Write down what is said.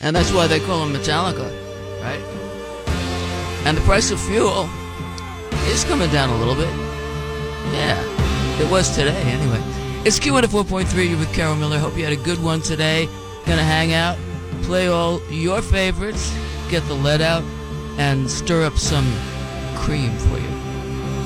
And that's why they call them Metallica, right? And the price of fuel is coming down a little bit. Yeah, it was today anyway. It's Q104.3 with Carol Miller. Hope you had a good one today. Gonna hang out, play all your favorites, get the lead out, and stir up some cream for you.